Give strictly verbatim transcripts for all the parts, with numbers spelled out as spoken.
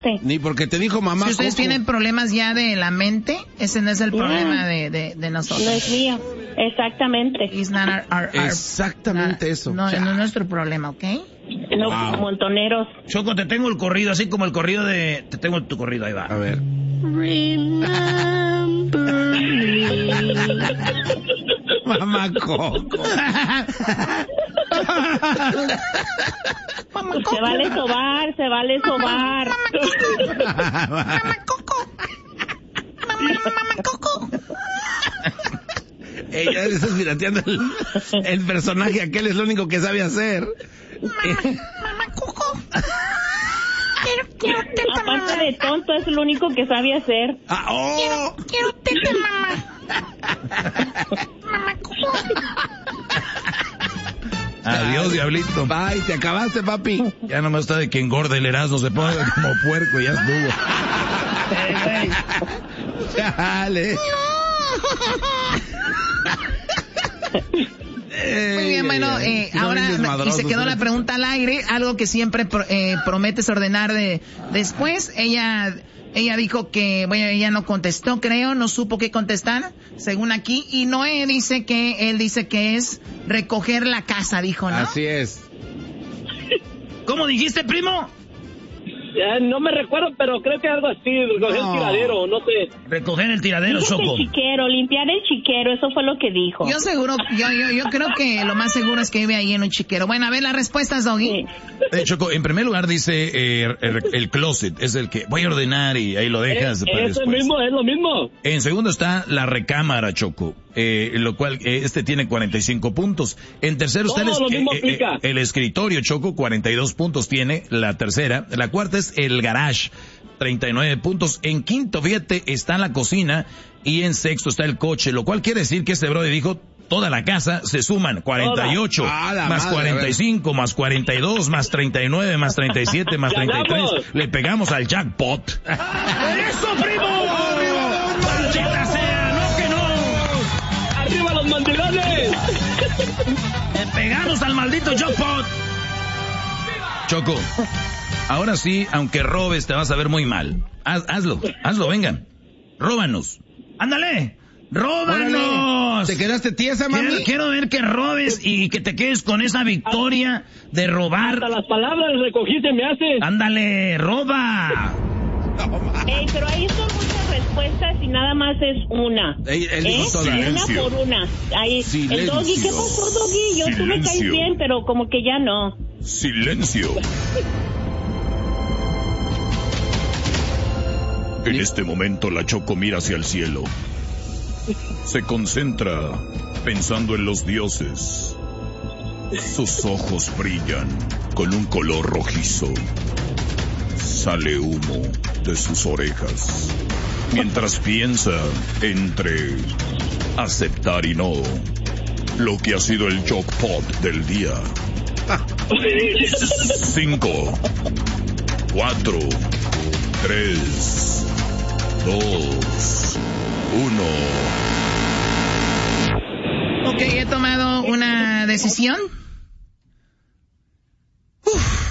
Ni porque te dijo mamá. Si ustedes Coco. tienen problemas ya de la mente, ese no es el problema de, de, de nosotros. No es mío, exactamente. It's not our, our, our, Exactamente our, eso. No, Ya. no es nuestro problema, ¿ok? No, Wow. montoneros. Choco, te tengo el corrido, así como el corrido de... Te tengo tu corrido, ahí va. A ver. Mamá Coco. Se vale sobar, se vale sobar. Mamá Coco. Mamá, mamá Coco. Ella le estás pirateando el, el personaje, aquel es lo único que sabe hacer. Mamá Coco. Quiero, quiero teta, mamá. Aparte de tonto, es lo único que sabe hacer. Ah, oh. Quiero, quiero teta, mamá. Mamá Coco. Adiós, diablito. Bye, te acabaste, papi. Ya nomás está de que engorde el Erasmo, se pone como puerco y ya estuvo. Dale. Muy bien, bueno, eh, ahora y se quedó la pregunta al aire, algo que siempre eh, prometes ordenar de después. Ella ella dijo que, bueno, ella no contestó, creo, no supo qué contestar, según aquí. Y Noé dice que, él dice que es recoger la casa, dijo, ¿no? Así es. ¿Cómo dijiste, primo? Ya, no me recuerdo, pero creo que algo así, recoger No. el tiradero, no sé. Recoger el tiradero, Dijo que Choco. el chiquero, limpiar el chiquero, eso fue lo que dijo. Yo seguro, yo, yo, yo creo que lo más seguro es que vive ahí en un chiquero. Bueno, a ver las respuestas, Doggy. Sí. Eh, Choco, en primer lugar dice eh, el, el closet, es el que voy a ordenar y ahí lo dejas Es, para es el después. mismo, es lo mismo. En segundo está la recámara, Choco, eh, lo cual eh, este tiene cuarenta y cinco puntos. En tercero está el, Todo lo es- mismo eh, eh, aplica. el escritorio, Choco, cuarenta y dos puntos tiene la tercera. La cuarta es el garage, treinta y nueve puntos. En quinto, fíjate, está la cocina y en sexto está el coche, lo cual quiere decir que este brother dijo toda la casa se suman cuarenta y ocho, Ah, la más madre, cuarenta y cinco, más cuarenta y dos, más treinta y nueve, más treinta y siete, más treinta y tres. ¡Ganamos! Le pegamos al jackpot. ¡Eso, primo! ¡Maldita sea! ¡No que no! ¡Arriba los mandilones! ¡Le pegamos al maldito jackpot! Choco, ahora sí, aunque robes, te vas a ver muy mal. Haz, hazlo, hazlo, vengan. Róbanos. ¡Ándale! ¡Róbanos! ¿Te quedaste tiesa, mami? Quiero, quiero ver que robes y que te quedes con esa victoria de robar. Hasta las palabras recogiste me hace. ¡Ándale, roba! Ey, pero ahí son muchas respuestas y nada más es una. Él, él dijo ¿Eh? todas. Una por una. Ahí, Silencio. el Doggy, ¿qué pasó, Doggy? Yo tú me caes Silencio. bien, pero como que ya no. Silencio. En este momento la Choco mira hacia el cielo. Se concentra pensando en los dioses. Sus ojos brillan con un color rojizo. Sale humo de sus orejas. Mientras piensa entre aceptar y no lo que ha sido el jackpot del día. Cinco, cuatro, tres, dos, uno. Ok, he tomado una decisión. Uf.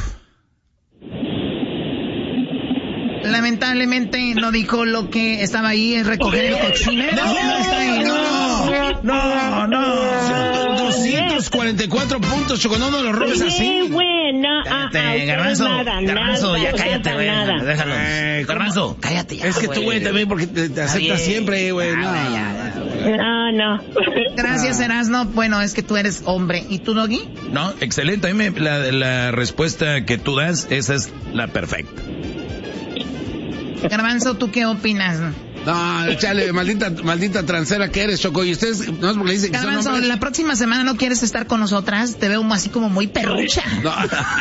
Lamentablemente no dijo lo que estaba ahí, es recoger el cochinero. No, no está ahí, no. No, no. doscientos cuarenta y cuatro puntos, Choco, no, no lo robes así. Qué bueno. Ah, Cállate, ah, ustedes Garbanzo, nada, Garbanzo, nada, ya ustedes cállate, güey, nada. déjalo. Eh, ¿cómo? Garbanzo, cállate ya, Es que tú, güey, también porque te, te aceptas siempre, güey. No. Ah, no. Gracias, Erasno. Bueno, es que tú eres hombre. ¿Y tú, Doggy? No, excelente. A mí me, la, la respuesta que tú das, esa es la perfecta. Garbanzo, ¿tú qué opinas? No, chale, maldita, maldita transera que eres, Choco. Y ustedes, no es porque dicen que son Garbanzo, hombres. la próxima semana no quieres estar con nosotras. Te veo así como muy perrucha. No.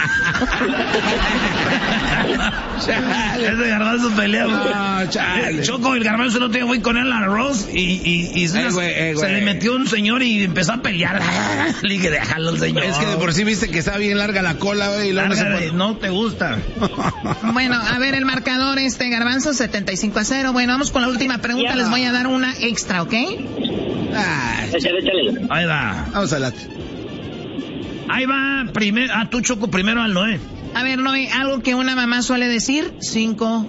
Chale. Ese Garbanzo pelea. No, chale. Choco, el Garbanzo no tenía güey con él al arroz y, y, y se, Eh, güey, eh, se güey. le metió un señor y empezó a pelear. Le dije, déjalo al señor. Es que de por sí viste que está bien larga la cola, güey, y luego no se Larga puede- de- no te gusta. Bueno, a ver el marcador, este Garbanzo, setenta y cinco a cero. Bueno, vamos con la última pregunta. Ya. Les voy a dar una extra, ¿ok? Ah, Échale, échale. Ahí va. vamos a la... Ahí va primero. Ah, tú, Choco, primero al Noé. A ver, no hay algo que una mamá suele decir. Cinco,